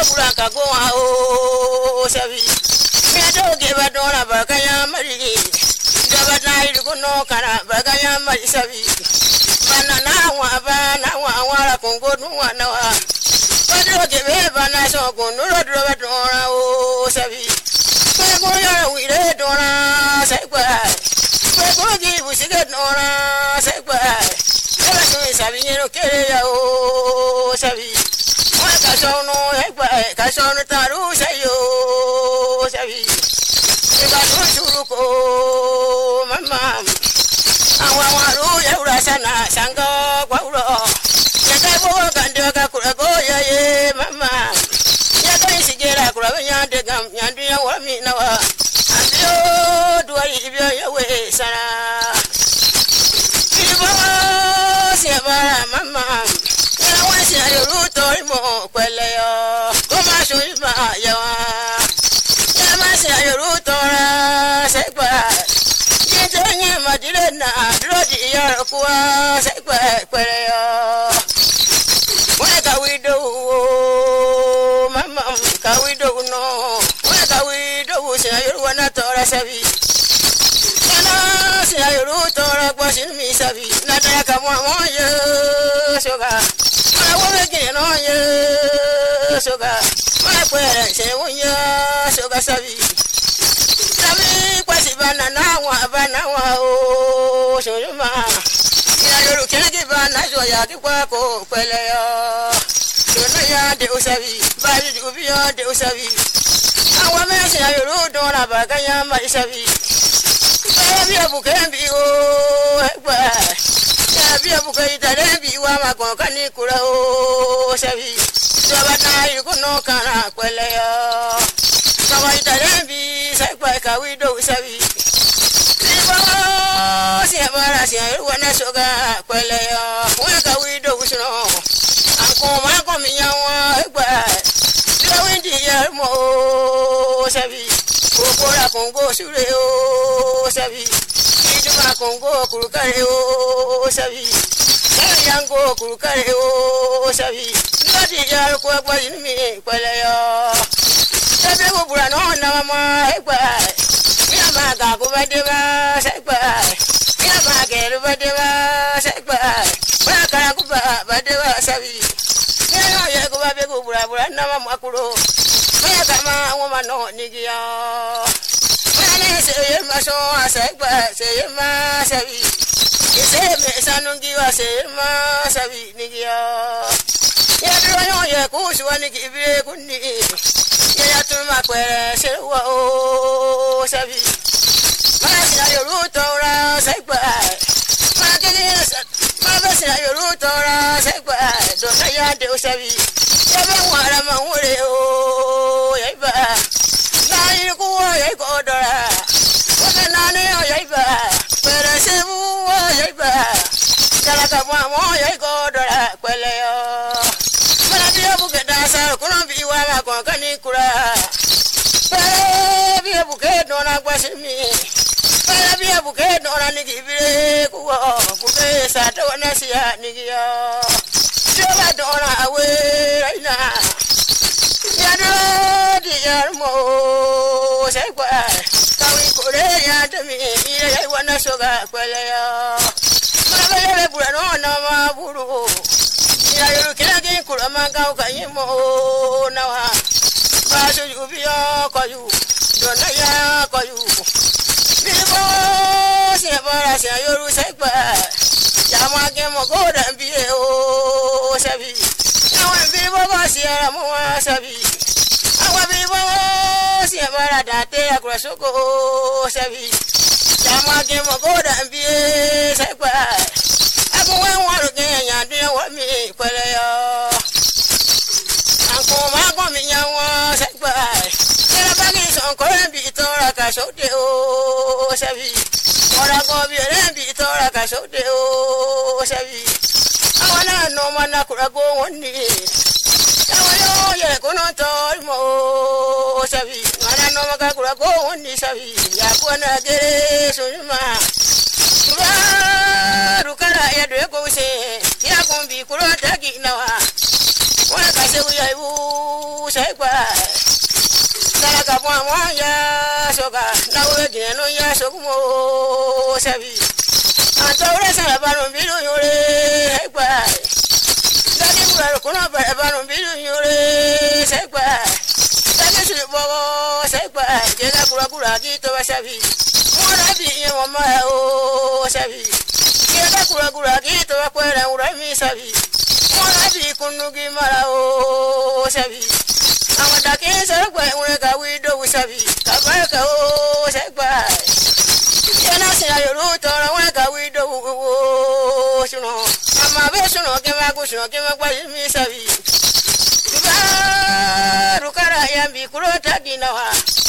Kuraka go o sabi. Me do give a dollar bagaya mari. Gabana idu no kana bagaya mari sabi. Banana wa kongo nuwa nawa. Bado give bana so go no do dora o sabi. Go ya we re dora sai kwa. Go give usiga dora sai kwa. Ela so sabi no kere ya o sabi. Kasono taru sayo sabi ibanu suruko mama awawaru ya urasana sanga kwauro yaka bo kandio ka kurago ya ye mama yaka isigera kurago nyande gam nyandu ya wami nawa andio duai ibyo yawe sana ibo siaba mama wasi ayo ruto imo kwele yo koma shuma ya ya masi ayo ruto ra sekwa yenye madile na drodi ya kwa sekwa kwele yo weka wido mama ka wido no weka wido si ayo wana tora sabi yana si ayo ruto ra kwa shimi sabi na taka mwa moyo soga no ye soga ma kwere se unya soga sabi sabi kwasi bana wa o shoma ya yoru kege bana so ya ki kwa ko kwele yo shona ya de usabi bali du biyo de usabi awa me se ya yoru do na ba ka ya ma isabi sabi abukembi o ekwa ya bukai tarebi wa magokani kura o sabi sabana yuko no kana kwele yo kawai tarebi sai kwa kawido sabi libo si abara si wana soga kwele yo wa kawido usuno anko ma ko miyawa kwa tawindi ya mo sabi kokora kongo sure o sabi iduma kongo kurukare o sabi yango kurukare o sabi ngati ya ko kwa yimi kwele yo sabi ko bura no na mama ekwa ya maga ko badeba sekwa ya maga ru badeba sekwa ba kara ko badeba sabi ya ko babe ko bura na mama kuro ya kama woma no nigiya se ma so sekwa se ma sabi se me sanungi wa se ma sabi nigiya ya dro ya ku suwani kibre kunni ya tuma kwere se wa o sabi ma si ayo ruto ra sekwa ma kini ma ba si ayo ruto ra sekwa do ya de o sabi ya ba wara ma wore o ya ba na yi ku ya ko dora nane oyaiba pero sebu oyaiba kala ka mo oyaigo dora kwele yo mara biya buke dasa kuno biwa ma ko kani kura pero biya buke dona kwasimi pero biya buke dona ni gibire kuwo buke sa to na siya ni yo joba dona awe raina ya do di yarmo sai kwa kawi kore ya tami ire wana soga kwele yo mama le bura no na ma buru ira yo kila ki kura ma ka ka yimo na wa ba so yu bi yo ko yu do na ya ko yu bi bo se bara se yo ru sai pa ya ma ke mo ko da bi o sabi na wa bi bo ba se ara mo wa sabi awa bi bo si abara date akura soko sabi jama ke mo goda mbie sekwa ako waru ke nya de wa mi kwele yo anko ma ko mi nya wa sekwa era bagi son ko bi tora ka sote o sabi ora ko bi re bi tora ka sote o sabi awana no mana kura go woni awayo ye kono to mo sabi mana no maka kura go woni sabi ya kwana gere sunma rukara ya de ko se ya kombi kuro taki nawa wana kase buya ibu sai kwa dala ka mwa ya soka na we gine no ya sokumo sabi antore sala banu bilu yore sai kwa dali mura ko na banu bilu yore sai kwa dali su bo sai kwa jela kura ki to sabi mora bi yo ma o sabi jela kura ki to kwera ura mi sabi mora bi kunugi mara o sabi amada ke sarwa ure ka wido sabi kabarka o sagba yana sira yoru toro wa ka wido suno ama be suno ke ma ku suno ke ma kwa mi sabi ba rukara ya bi kuro ta dinawa